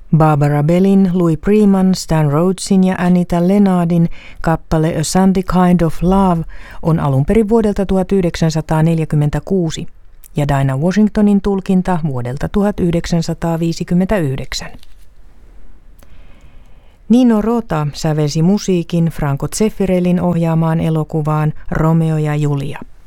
Barbara Bellin, Louis Prima, Stan Rhodesin ja Anita Lennardin kappale A Sandy Kind of Love on alun perin vuodelta 1946 ja Dinah Washingtonin tulkinta vuodelta 1959. Nino Rota sävelsi musiikin Franco Zeffirellin ohjaamaan elokuvaan Romeo ja Julia.